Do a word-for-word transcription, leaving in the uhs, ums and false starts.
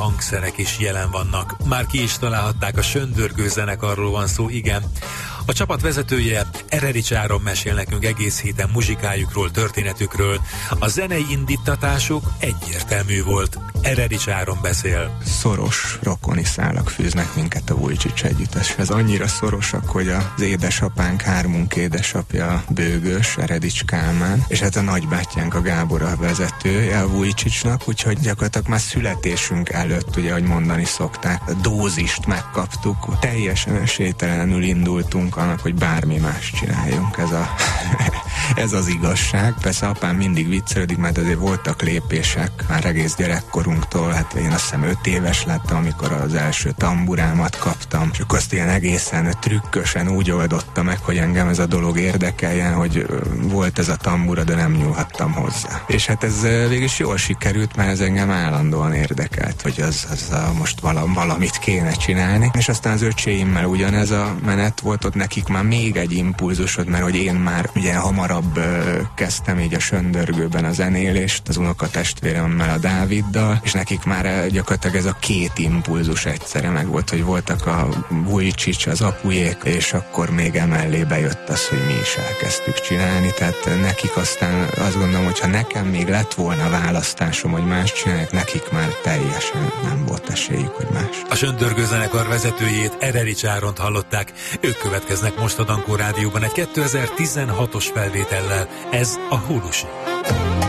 hangszerek is jelen vannak. Már ki is találhatták, a Söndörgő zenekarról van szó, igen. A csapat vezetője, Ererics Áron mesél nekünk egész héten muzsikájukról, történetükről. A zenei indítatásuk egyértelmű volt. Ererics Áron beszél. Szoros rokoni szálak fűznek minket a Vujicic együtteshez. Annyira szorosak, hogy az édesapánk, hármunk édesapja Bőgős, Eredics Kálmán, és hát a nagybátyánk, a Gábor a vezetője a Vujicicnak, úgyhogy gyakorlatilag már születésünk előtt, ugye, ahogy mondani szokták, a dózist megkaptuk, teljesen esélytelenül indultunk annak, hogy bármi más csináljunk. Ez, a ez az igazság. Persze apám mindig viccelődik, mert azért voltak lépések már egész gyerekkorunktól. Hát én azt hiszem öt éves lettem, amikor az első tamburámat kaptam, és akkor azt ilyen egészen trükkösen úgy oldotta meg, hogy engem ez a dolog érdekeljen, hogy volt ez a tambura, de nem nyúlhattam hozzá. És hát ez végül is jól sikerült, mert ez engem állandóan érdekelt, hogy az, az a, most vala, valamit kéne csinálni. És aztán az öcséimmel ugyanez a menet volt, ott nekik már még egy impulzusod, mert hogy én már ugye hamarabb uh, kezdtem így a Söndörgőben a zenélést, az unokatestvéremmel, a Dáviddal, és nekik már uh, gyakorlatilag ez a két impulzus egyszerre meg volt, hogy voltak a Vujicic, az apujék, és akkor még emellé bejött az, hogy mi is elkezdtük csinálni, tehát uh, nekik aztán azt gondolom, hogyha nekem még lett volna választásom, hogy más csinálják, nekik már teljesen nem volt esélyük, hogy más. A Söndörgő zenekar vezetőjét, Ererics Áront hallották. Ők következnek most a Dankó Rádióban egy kétezer-tizenhatos felvétellel. Ez a Hulusi.